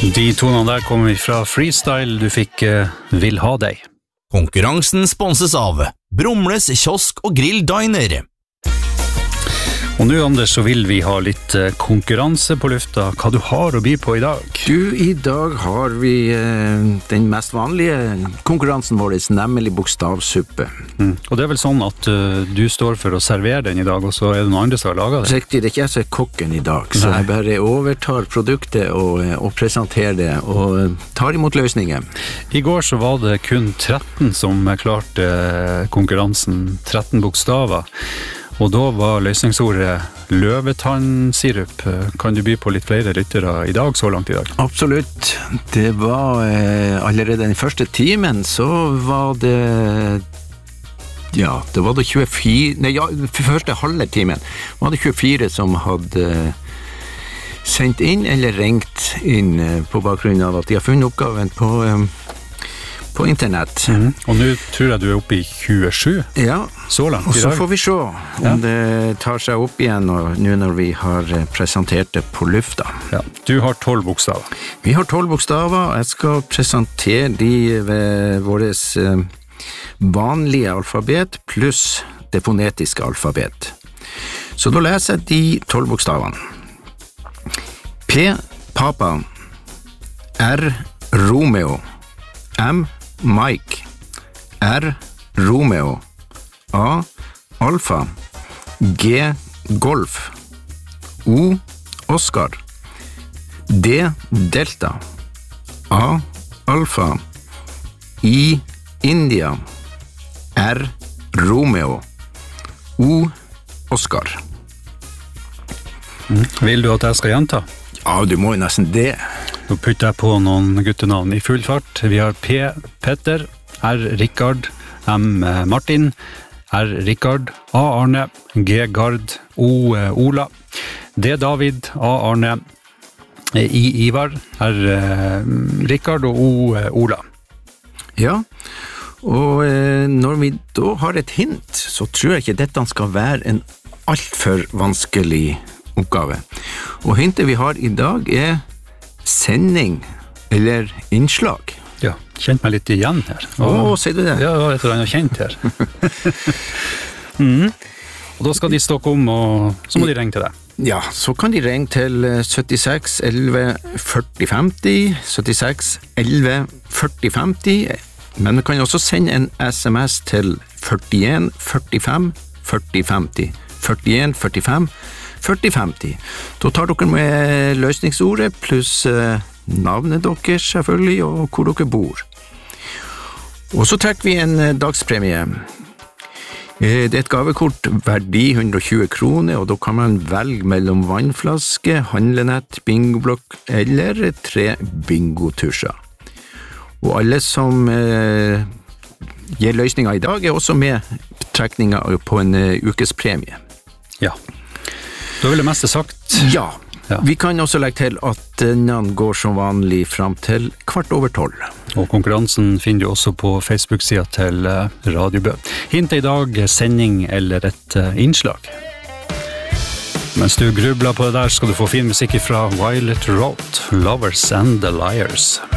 De tonene der kommer fra Freestyle, du fikk Vil ha deg. Konkurransen sponses av Brumles kiosk og grill diner. Og nå, Anders, så vil vi ha litt konkurranse på lufta. Hva du har å by på i dag? Du, i dag har vi den mest vanlige konkurransen vår, nemlig bokstavsuppe. Og det er vel sånn at du står for å servere den i dag, og så er det noen andre som har laget det? Riktig, det er ikke jeg som er kokken i dag, så jeg bare overtar produktet og presenterer det, og tar imot løsninger. I går så var det kun 13 som klarte konkurransen, 13 bokstaver. Og da var løsningsordet løvetannsirup. Kan du by på litt flere lyttere i dag, så langt i dag? Absolutt. Det var allerede den første timen, så var det... Ja, det var det 24... Nei, ja, første halve timen var det 24 som hadde sendt inn eller ringt inn på bakgrunn av at de har funnet oppgaven på internett. Og nå tror jeg du er oppe i 27? Ja, så langt i dag. Og så får vi se om det tar seg opp igjen nå når vi har presentert det på lufta. Ja. Du har 12 bokstaver. Vi har 12 bokstaver. Jeg skal presentere de ved våres vanlige alfabet pluss det fonetiske alfabet. Så da leser jeg de 12 bokstavene. P, Papa. R, Romeo. M, Mike. R, Romeo. A, Alfa. G, Golf. O, Oscar. D, Delta. A, Alfa. I, India. R, Romeo. O, Oscar. Vil du at jeg skal gjenta? Ja, du må jo nesten det. Nå putter jeg på noen guttenavn i full fart. Vi har P, Petter, R, Rikard, M, Martin, R, Rikard, A, Arne, G, Gard, O, Ola, D, David, A, Arne, I, Ivar, R, Rikard og O, Ola. Ja, og når vi da har et hint, så tror jeg ikke dette skal være en alt for vanskelig oppgave. Og hintet vi har i dag er sending eller innslag. Ja, kjent meg litt igjen her. Sier du det? Ja, det var et eller annet kjent her. Og da skal de stokke om, og så må de ringe til deg. Ja, så kan de ringe til 76 11 40 50, 76 11 40 50, men du kan også sende en SMS til 41 45 40 50, 41 45 40 50. Da tar dere med løsningsordet pluss navnet deres selvfølgelig, og hvor dere bor. Og så trekker vi en dagspremie. Det er et gavekort verdi 120 kroner, og da kan man velge mellom vannflaske, handlenett, bingoblokk eller 3 bingotusjer. Og alle som gir løsninger i dag er også med trekninger på en ukespremie. Ja. Da vil det meste sagt. Ja. Vi kan også legge til at denne går som vanlig frem til 11:15. Og konkurransen finner du også på Facebook-siden til Radio Bø. Hintet i dag, sending eller et innslag. Mens du grubler på det der, skal du få fin musikk fra Violet Roth, Lovers and the Liars.